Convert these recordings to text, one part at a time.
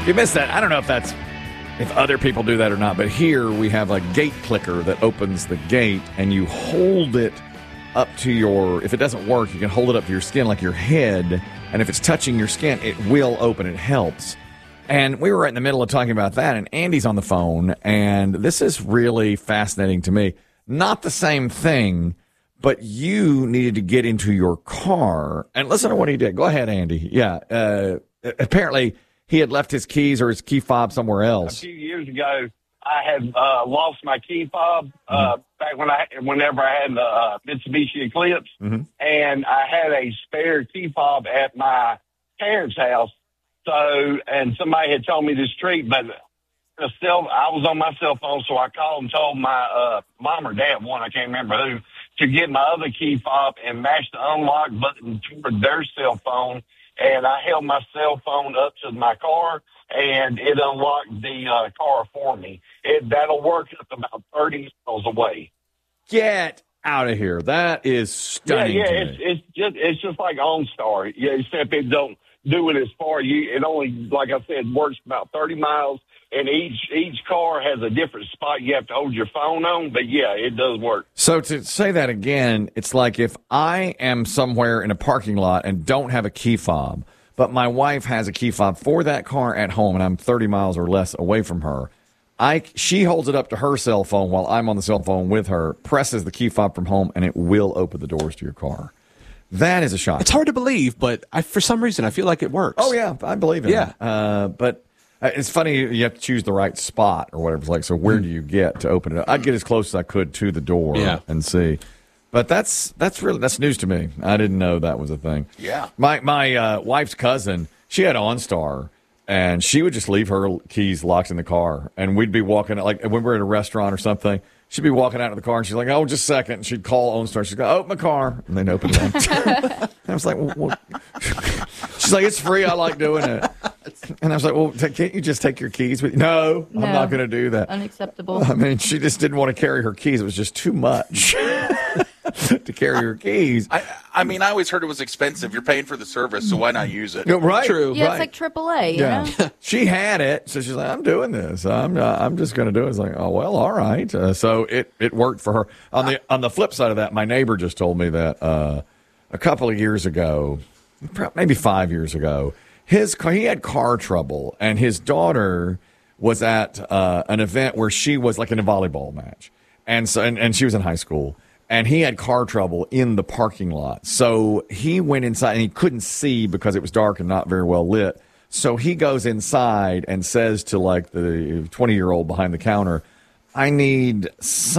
You missed that. I don't know if other people do that or not, but here we have a gate clicker that opens the gate, and you hold it up to your, if it doesn't work, you can hold it up to your skin like your head, and if it's touching your skin, it will open. It helps. And we were right in the middle of talking about that, and Andy's on the phone, and this is really fascinating to me. Not the same thing, but you needed to get into your car, and listen to what he did. Go ahead, Andy. Yeah, apparently he had left his keys or his key fob somewhere else. A few years ago, I had lost my key fob back whenever I had the Mitsubishi Eclipse, and I had a spare key fob at my parents' house. So, and somebody had told me this trick, but I was on my cell phone, so I called and told my mom or dad, I can't remember who, to get my other key fob and mash the unlock button toward their cell phone. And I held my cell phone up to my car, and it unlocked the car for me. That'll work up about 30 miles away. Get out of here! That is stunning. Yeah. It's just like OnStar. Yeah, except it don't do it as far. It only, like I said, works about 30 miles, and each car has a different spot you have to hold your phone on. But yeah, it does work. So to say that again, it's like if I am somewhere in a parking lot and don't have a key fob, but my wife has a key fob for that car at home, and I'm 30 miles or less away from her, she holds it up to her cell phone while I'm on the cell phone with her, presses the key fob from home, and it will open the doors to your car. That is a shock. It's hard to believe, but for some reason, I feel like it works. Oh, yeah, I believe it. Yeah. But it's funny, you have to choose the right spot or whatever. It's like, so where do you get to open it up? I'd get as close as I could to the door and see. But that's news to me. I didn't know that was a thing. Yeah. My wife's cousin, she had OnStar, and she would just leave her keys locked in the car. And we'd be walking, like when we're at a restaurant or something, she'd be walking out of the car, and she's like, oh, just a second. And she'd call OnStar. She'd go, open my car. And they'd open it up. I was like, well, she's like, it's free. I like doing it. And I was like, well, can't you just take your keys with you? No, I'm not going to do that. Unacceptable. I mean, she just didn't want to carry her keys. It was just too much to carry her keys. I mean, I always heard it was expensive. You're paying for the service, so why not use it? Right. True. Yeah, right. it's like AAA, you know? She had it, so she's like, I'm doing this. I'm just going to do it. It's like, oh, well, all right. So it worked for her. On the flip side of that, my neighbor just told me that a couple of years ago, maybe 5 years ago, he had car trouble, and his daughter was at an event where she was like in a volleyball match, and she was in high school, and he had car trouble in the parking lot. So he went inside, and he couldn't see because it was dark and not very well lit. So he goes inside and says to like the 20-year-old behind the counter, I need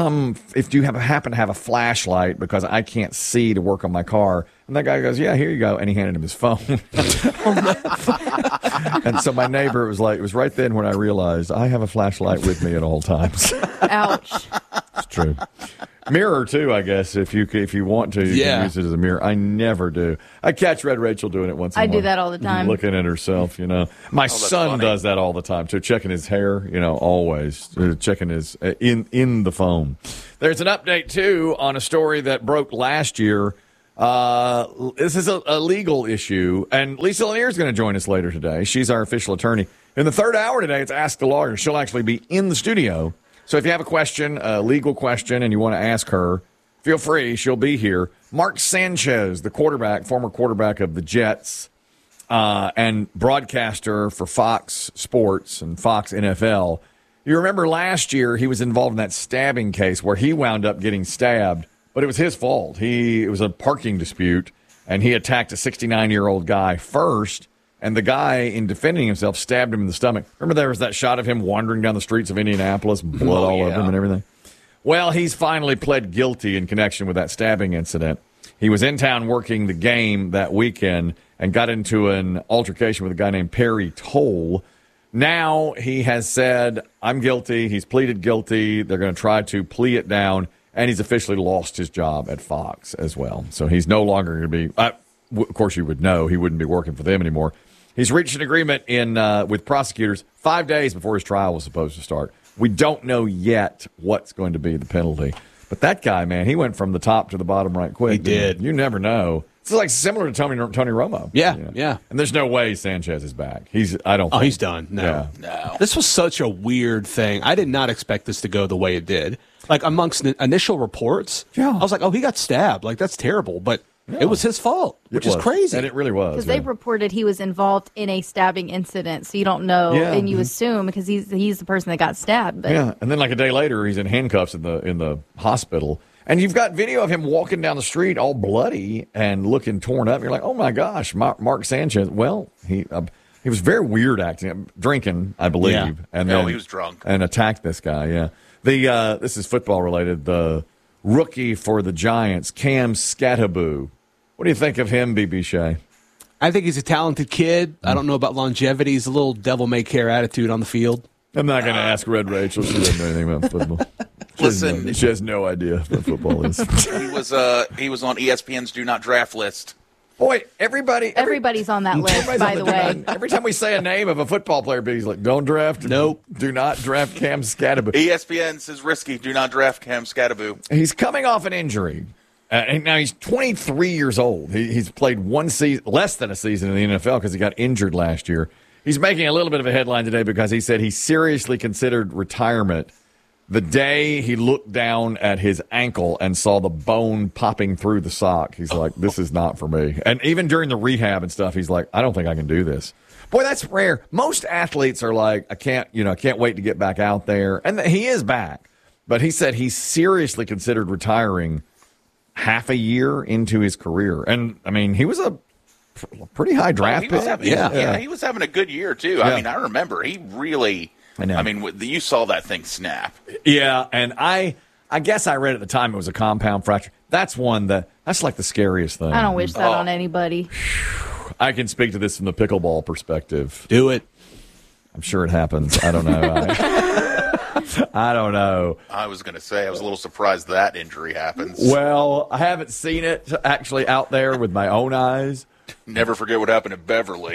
if you happen to have a flashlight because I can't see to work on my car. And that guy goes, yeah, here you go. And he handed him his phone. And so my neighbor it was right then when I realized I have a flashlight with me at all times. Ouch. It's true. Mirror too, I guess. If you want to, you can use it as a mirror. I never do. I catch Red Rachel doing it once in a while. I do that all the time. Looking at herself, you know. My son does that all the time too, checking his hair, you know, always checking his in the phone. There's an update too on a story that broke last year. This is a legal issue, and Lisa Lanier is going to join us later today. She's our official attorney. In the third hour today, it's Ask the Lawyer. She'll actually be in the studio. So if you have a question, a legal question, and you want to ask her, feel free. She'll be here. Mark Sanchez, the former quarterback of the Jets, and broadcaster for Fox Sports and Fox NFL. You remember last year he was involved in that stabbing case where he wound up getting stabbed, but it was his fault. It was a parking dispute, and he attacked a 69-year-old guy first. And the guy, in defending himself, stabbed him in the stomach. Remember there was that shot of him wandering down the streets of Indianapolis, blood all over him and everything? Well, he's finally pled guilty in connection with that stabbing incident. He was in town working the game that weekend and got into an altercation with a guy named Perry Toll. Now he has said, I'm guilty. He's pleaded guilty. They're going to try to plea it down. And he's officially lost his job at Fox as well. So he's no longer going to be of course, you would know he wouldn't be working for them anymore. He's reached an agreement with prosecutors 5 days before his trial was supposed to start. We don't know yet what's going to be the penalty. But that guy, man, he went from the top to the bottom right quick. He did. You never know. It's like similar to Tony Romo. Yeah, you know? yeah. And there's no way Sanchez is back. I don't think. He's done. No. No. This was such a weird thing. I did not expect this to go the way it did. Like, amongst the initial reports, Yeah. I was like, oh, he got stabbed. Like, that's terrible. But it was his fault, which is was. crazy. And it really was. Because they reported he was involved in a stabbing incident, so you don't know, and you assume because he's the person that got stabbed. But Yeah, and then like a day later, he's in handcuffs in the hospital, and you've got video of him walking down the street all bloody and looking torn up. You're like, oh my gosh, Mark Sanchez. Well, he was very weird acting, drinking, I believe, Yeah. and No, then he was drunk and attacked this guy. Yeah, this is football related. The rookie for the Giants, Cam Skattebo. What do you think of him, BB Shea? I think he's a talented kid. I don't know about longevity. He's a little devil-may-care attitude on the field. I'm not going to ask Red Rachel. She doesn't know anything about football. Listen. She has no idea what football is. he was on ESPN's Do Not Draft list. Boy, everybody's on that list, everybody's by on the do way. not- every time we say a name of a football player, he's like, don't draft. Nope. Do not draft Cam Skattebo. ESPN says risky. Do not draft Cam Skattebo. He's coming off an injury. And now he's 23 years old. He's played one season, less than a season in the NFL because he got injured last year. He's making a little bit of a headline today because he said he seriously considered retirement the day he looked down at his ankle and saw the bone popping through the sock. He's like, this is not for me. And even during the rehab and stuff, he's like, I don't think I can do this. Boy, that's rare. Most athletes are like, I can't wait to get back out there. And he is back. But he said he seriously considered retiring half a year into his career. And, I mean, he was a pretty high draft He was pick. having, he was having a good year, too. Yeah. I mean, I remember he really, I know. you saw that thing snap. Yeah, and I guess I read at the time it was a compound fracture. That's that's like the scariest thing. I don't wish that on anybody. I can speak to this from the pickleball perspective. Do it. I'm sure it happens. I don't know. I don't know. I was going to say, I was a little surprised that injury happens. Well, I haven't seen it actually out there with my own eyes. Never forget what happened to Beverly.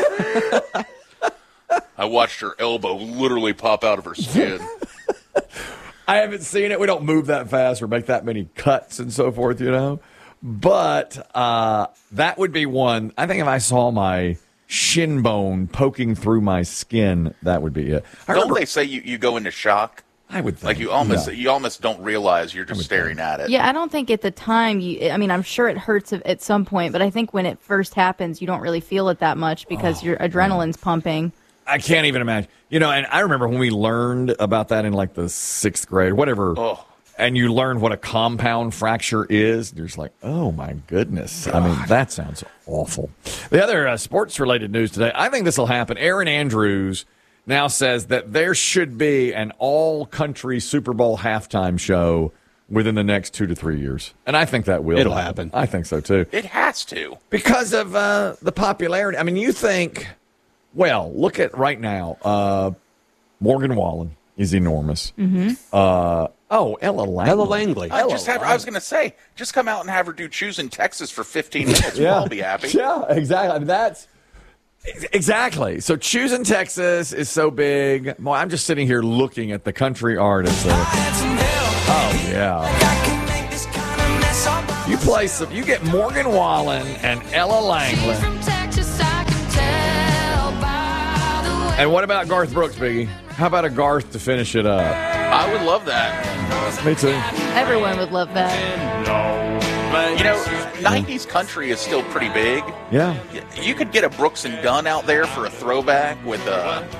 I watched her elbow literally pop out of her skin. I haven't seen it. We don't move that fast or make that many cuts and so forth, But that would be one. I think if I saw my shin bone poking through my skin, that would be it. Don't they say you go into shock? I would think. Like you almost don't realize you're just staring at it. Yeah, I don't think at the time I'm sure it hurts at some point, but I think when it first happens, you don't really feel it that much because your adrenaline's pumping. I can't even imagine. And I remember when we learned about that in like the 6th grade, whatever. Oh. And you learn what a compound fracture is. You're just like, oh my goodness. I mean, that sounds awful. The other sports-related news today, I think this will happen. Aaron Andrews now says that there should be an all-country Super Bowl halftime show within the next 2 to 3 years. And I think that will It'll happen. I think so, too. It has to. Because of the popularity. I mean, you think, well, look at right now. Morgan Wallen is enormous. Mm-hmm. Ella Langley. Ella Langley. I was going to say, just come out and have her do Choose in Texas for 15 minutes. We'll all be happy. Yeah, exactly. I mean, that's exactly. So choosing Texas is so big. Well, I'm just sitting here looking at the country artists. Oh yeah. You get Morgan Wallen and Ella Langley. And what about Garth Brooks, Biggie? How about a Garth to finish it up? I would love that. Me too. Everyone would love that. 90s country is still pretty big. Yeah. You could get a Brooks and Dunn out there for a throwback with